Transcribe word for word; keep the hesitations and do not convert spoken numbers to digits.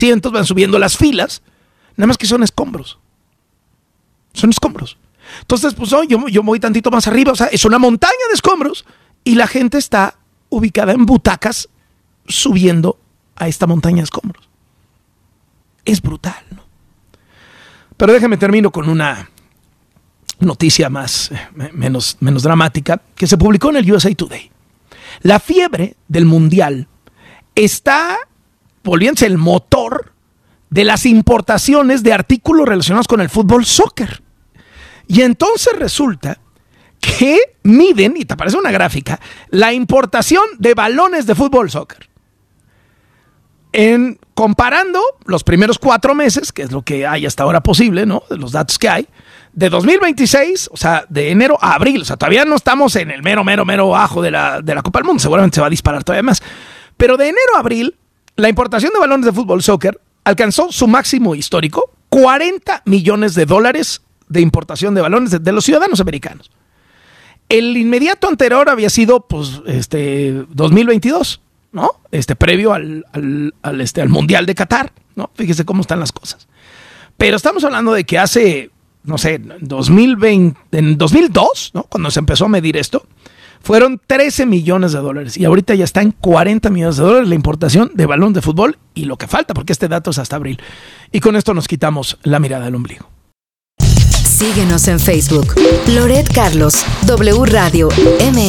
asientos, van subiendo las filas, nada más que son escombros. Son escombros. Entonces, pues oh, yo, yo voy tantito más arriba, o sea, es una montaña de escombros y la gente está ubicada en butacas subiendo a esta montaña de escombros. Es brutal, ¿no? Pero déjame termino con una noticia más, eh, menos, menos dramática, que se publicó en el U S A Today. La fiebre del mundial está volviéndose el motor de las importaciones de artículos relacionados con el fútbol soccer. Y entonces resulta que miden, y te aparece una gráfica, la importación de balones de fútbol soccer. En comparando los primeros cuatro meses, que es lo que hay hasta ahora posible, ¿no? De los datos que hay, de dos mil veintiséis, o sea, de enero a abril, o sea, todavía no estamos en el mero, mero, mero bajo de la, de la Copa del Mundo, seguramente se va a disparar todavía más. Pero de enero a abril, la importación de balones de fútbol soccer alcanzó su máximo histórico, cuarenta millones de dólares de importación de balones de, de los ciudadanos americanos. El inmediato anterior había sido, pues, este, dos mil veintidós, ¿no? Este, previo al, al, al, este, al Mundial de Qatar, ¿no? Fíjese cómo están las cosas. Pero estamos hablando de que hace, no sé, en dos mil veinte, en dos mil dos, ¿no? Cuando se empezó a medir esto, fueron trece millones de dólares y ahorita ya está en cuarenta millones de dólares la importación de balón de fútbol y lo que falta, porque este dato es hasta abril. Y con esto nos quitamos la mirada del ombligo. Síguenos en Facebook, Loret Carlos, W Radio M